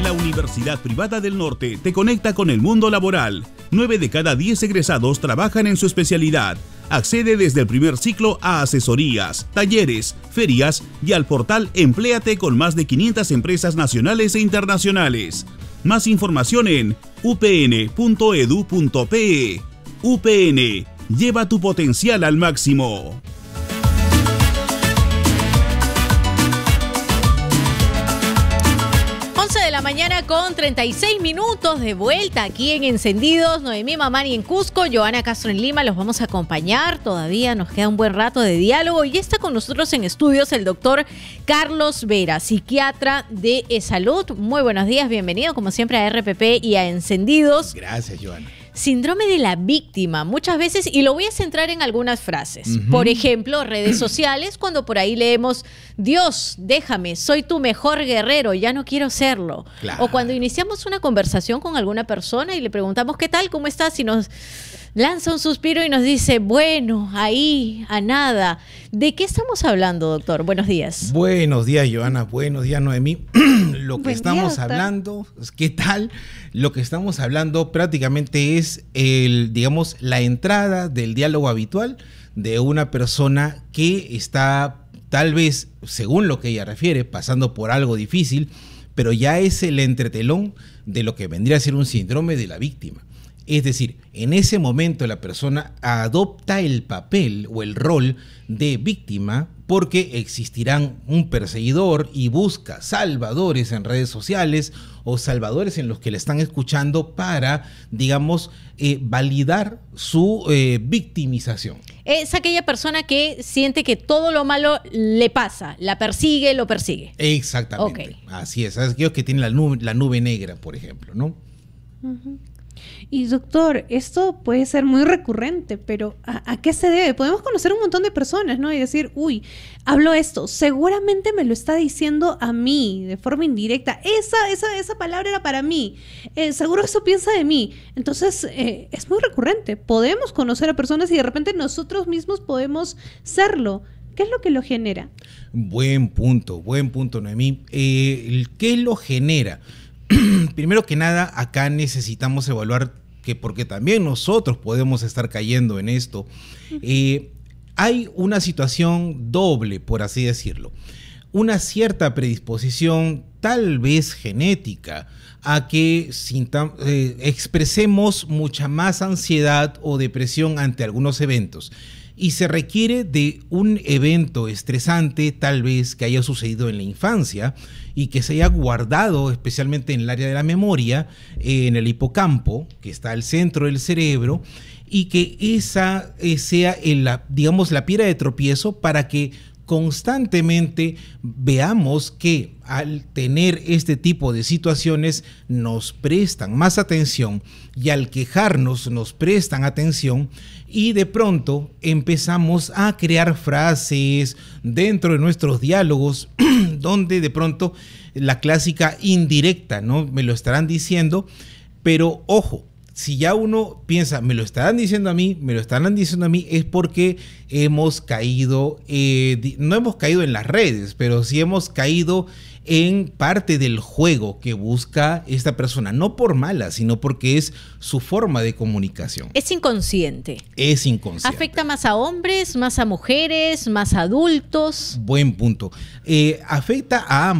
La Universidad Privada del Norte te conecta con el mundo laboral. 9 de cada 10 egresados trabajan en su especialidad. Accede desde el primer ciclo a asesorías, talleres, ferias y al portal Empléate con más de 500 empresas nacionales e internacionales. Más información en upn.edu.pe. UPN, lleva tu potencial al máximo. 11 de la mañana con 36 minutos de vuelta aquí en Encendidos. Noemí Mamani en Cusco, Joana Castro en Lima. Los vamos a acompañar. Todavía nos queda un buen rato de diálogo. Y está con nosotros en estudios el doctor Carlos Vera, psiquiatra de salud. Muy buenos días, bienvenido como siempre a RPP y a Encendidos. Gracias, Joana. Síndrome de la víctima, muchas veces, y lo voy a centrar en algunas frases. Por ejemplo, redes sociales, cuando por ahí leemos, Dios, déjame, soy tu mejor guerrero, ya no quiero serlo. Claro. O cuando iniciamos una conversación con alguna persona y le preguntamos, ¿qué tal? ¿Cómo estás? Y nos lanza un suspiro y nos dice, bueno, ahí, a nada. ¿De qué estamos hablando, doctor? Buenos días. Buenos días, Joana. Buenos días, Noemí. Lo que Buen estamos día, hablando, ¿qué tal? Lo que estamos hablando prácticamente es digamos, la entrada del diálogo habitual de una persona que está, tal vez, según lo que ella refiere, pasando por algo difícil, pero ya es el entretelón de lo que vendría a ser un síndrome de la víctima. Es decir, en ese momento la persona adopta el papel o el rol de víctima porque existirán un perseguidor y busca salvadores en redes sociales o salvadores en los que le están escuchando para, digamos, validar su victimización. Es aquella persona que siente que todo lo malo le pasa, la persigue, lo persigue. Exactamente. Okay. Así es. Aquellos que tienen la nube negra, por ejemplo, ¿no? Uh-huh. Y doctor, esto puede ser muy recurrente, pero ¿a qué se debe? Podemos conocer un montón de personas, ¿no? Y decir, uy, hablo esto, seguramente me lo está diciendo a mí, de forma indirecta. Esa palabra era para mí. Seguro eso piensa de mí. Entonces, es muy recurrente. Podemos conocer a personas y de repente nosotros mismos podemos serlo. ¿Qué es lo que lo genera? Buen punto, Noemí. ¿Qué lo genera? Primero que nada, acá necesitamos evaluar que, porque también nosotros podemos estar cayendo en esto, hay una situación doble, por así decirlo. Una cierta predisposición, tal vez genética, a que expresemos mucha más ansiedad o depresión ante algunos eventos. Y se requiere de un evento estresante, tal vez que haya sucedido en la infancia y que se haya guardado especialmente en el área de la memoria, en el hipocampo, que está al centro del cerebro, y que esa sea, digamos, la piedra de tropiezo para que constantemente veamos que al tener este tipo de situaciones nos prestan más atención y al quejarnos nos prestan atención y de pronto empezamos a crear frases dentro de nuestros diálogos donde de pronto la clásica indirecta, ¿no? Me lo estarán diciendo, pero ojo, si ya uno piensa, me lo estarán diciendo a mí, es porque hemos caído, no hemos caído en las redes, pero sí hemos caído en parte del juego que busca esta persona, no por mala, sino porque es su forma de comunicación. Es inconsciente. Es inconsciente. ¿Afecta más a hombres, más a mujeres, más a adultos? Buen punto. Afecta a ambos.